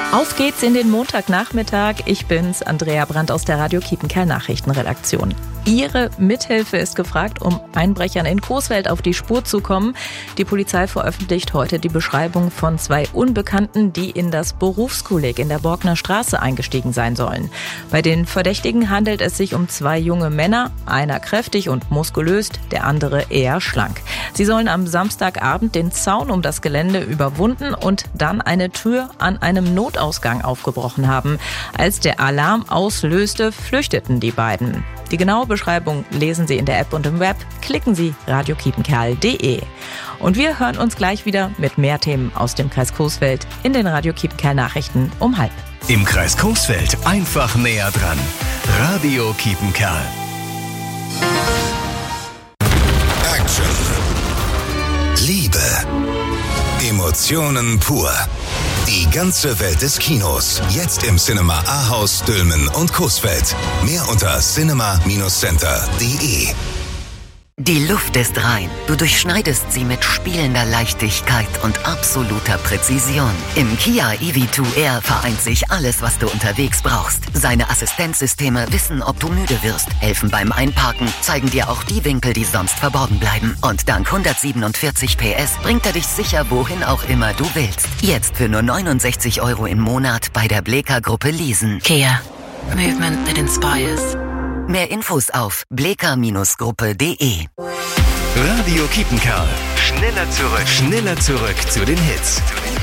Auf geht's in den Montagnachmittag. Ich bin's, Andrea Brandt aus der Radio Kiepenkerl Nachrichtenredaktion. Ihre Mithilfe ist gefragt, um Einbrechern in Coesfeld auf die Spur zu kommen. Die Polizei veröffentlicht heute die Beschreibung von 2 Unbekannten, die in das Berufskolleg in der Borgner Straße eingestiegen sein sollen. Bei den Verdächtigen handelt es sich um 2 junge Männer, einer kräftig und muskulös, der andere eher schlank. Sie sollen am Samstagabend den Zaun um das Gelände überwunden und dann eine Tür an einem Notausgang aufgebrochen haben. Als der Alarm auslöste, flüchteten die beiden. Die genaue Beschreibung lesen Sie in der App und im Web. Klicken Sie radiokiepenkerl.de. Und wir hören uns gleich wieder mit mehr Themen aus dem Kreis Coesfeld in den Radio Kiepenkerl Nachrichten um 12:30. Im Kreis Coesfeld einfach näher dran. Radio Kiepenkerl. Action. Liebe. Emotionen pur. Die ganze Welt des Kinos. Jetzt im Cinema Ahaus, Dülmen und Coesfeld. Mehr unter cinema-center.de. Die Luft ist rein. Du durchschneidest sie mit spielender Leichtigkeit und absoluter Präzision. Im Kia EV2R vereint sich alles, was du unterwegs brauchst. Seine Assistenzsysteme wissen, ob du müde wirst, helfen beim Einparken, zeigen dir auch die Winkel, die sonst verborgen bleiben. Und dank 147 PS bringt er dich sicher, wohin auch immer du willst. Jetzt für nur 69 € im Monat bei der Bleka-Gruppe leasen. Kia. Movement that inspires. Mehr Infos auf bleka-gruppe.de. Radio Kiepenkerl. Schneller zurück zu den Hits.